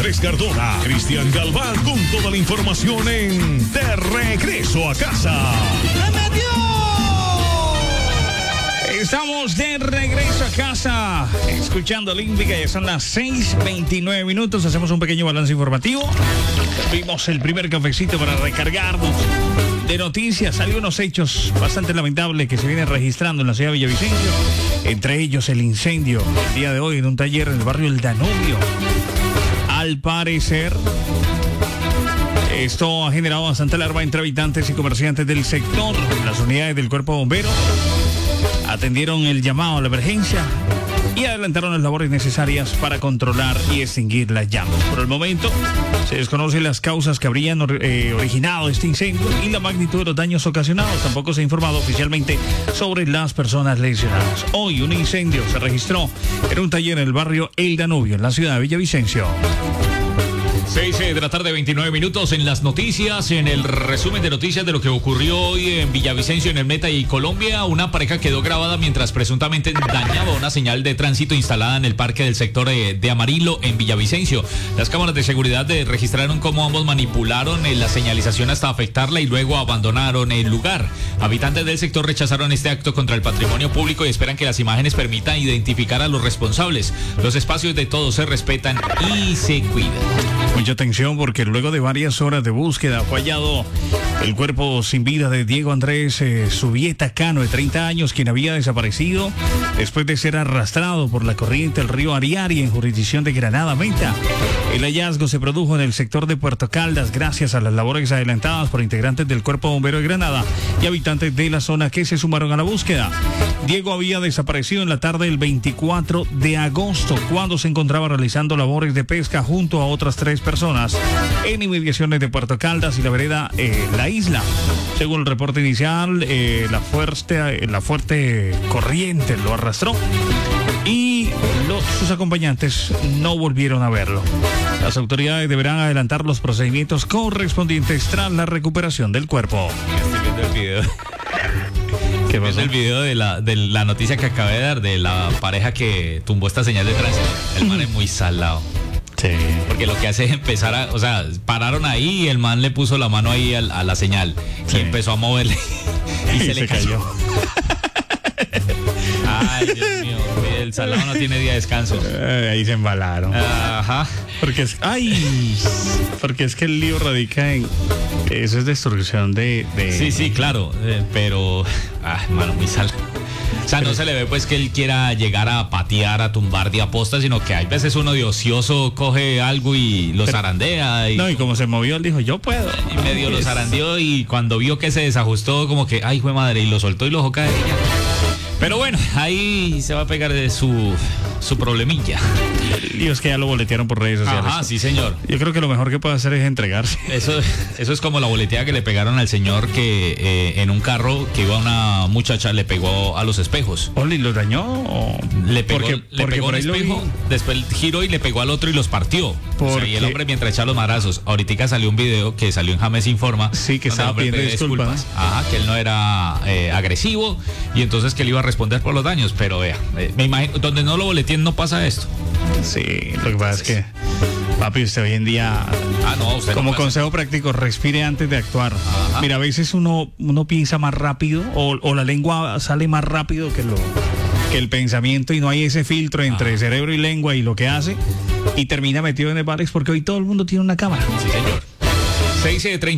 Andrés Cardona, Cristian Galván con toda la información en De Regreso a Casa. Estamos de regreso a casa, escuchando Olímpica, ya son las 6:29 minutos, hacemos un pequeño balance informativo. Vimos el primer cafecito para recargarnos de noticias. Hay unos hechos bastante lamentables que se vienen registrando en la ciudad de Villavicencio, entre ellos el incendio el día de hoy en un taller en el barrio El Danubio. Al parecer, esto ha generado bastante alarma entre habitantes y comerciantes del sector. Las unidades del Cuerpo de Bomberos atendieron el llamado a la emergencia y adelantaron las labores necesarias para controlar y extinguir las llamas. Por el momento, se desconocen las causas que habrían originado este incendio y la magnitud de los daños ocasionados. Tampoco se ha informado oficialmente sobre las personas lesionadas. Hoy un incendio se registró en un taller en el barrio El Danubio, en la ciudad de Villavicencio. 6 de la tarde, 29 minutos en las noticias, en el resumen de noticias de lo que ocurrió hoy en Villavicencio, en el Meta y Colombia. Una pareja quedó grabada mientras presuntamente dañaba una señal de tránsito instalada en el parque del sector de Amarillo en Villavicencio. Las cámaras de seguridad registraron cómo ambos manipularon la señalización hasta afectarla y luego abandonaron el lugar. Habitantes del sector rechazaron este acto contra el patrimonio público y esperan que las imágenes permitan identificar a los responsables. Los espacios de todos se respetan y se cuidan. Mucha atención porque luego de varias horas de búsqueda fue hallado el cuerpo sin vida de Diego Andrés Subieta Cano, de 30 años, quien había desaparecido después de ser arrastrado por la corriente del río Ariari en jurisdicción de Granada Meta. El hallazgo se produjo en el sector de Puerto Caldas gracias a las labores adelantadas por integrantes del Cuerpo Bombero de Granada y habitantes de la zona que se sumaron a la búsqueda. Diego había desaparecido en la tarde del 24 de agosto cuando se encontraba realizando labores de pesca junto a otras 3 personas en inmediaciones de Puerto Caldas y la vereda La Isla. Según el reporte inicial, la fuerte corriente lo arrastró y sus acompañantes no volvieron a verlo. Las autoridades deberán adelantar los procedimientos correspondientes tras la recuperación del cuerpo. Estoy viendo el video. ¿Qué pasó? Es el video de la noticia que acabé de dar de la pareja que tumbó esta señal de tránsito. El man es muy salado. Sí. Porque lo que hace es empezar pararon ahí y el man le puso la mano ahí a la señal. Sí. Y empezó a moverle. Y se le cayó. Ay, Dios mío. El salado no tiene día de descanso. Ahí se embalaron. Ajá. Porque es que el lío radica en eso, es destrucción de... Sí, claro. Pero, hermano, muy salado. O sea, no se le ve pues que él quiera llegar a patear, a tumbar de aposta, sino que hay veces uno de ocioso coge algo y lo zarandea. Y como se movió, él dijo, yo puedo. Y medio lo zarandeó y cuando vio que se desajustó, como que, ay, jue madre, y lo soltó y lo dejó caer. Pero bueno, ahí se va a pegar de su problemilla. Y es que ya lo boletearon por redes sociales. Ajá, sí, señor. Yo creo que lo mejor que puede hacer es entregarse. Eso es como la boleteada que le pegaron al señor que en un carro que iba una muchacha le pegó a los espejos. ¿Oli lo dañó? ¿O? Le pegó un espejo, después giró y le pegó al otro y los partió. O sea, y el hombre mientras echaba los madrazos. Ahorita salió un video que salió en James Informa. Sí, que estaba pidiendo disculpas. Ajá, que él no era agresivo y entonces que él iba a responder por los daños. Pero vea, me imagino, donde no lo boleteen no pasa esto. Sí, lo que pasa es que, papi, usted hoy en día, usted como no consejo práctico, respire antes de actuar. Ajá. Mira, a veces uno piensa más rápido o la lengua sale más rápido que el pensamiento y no hay ese filtro entre cerebro y lengua y lo que hace y termina metido en el Varex porque hoy todo el mundo tiene una cámara. Sí, señor. 6:30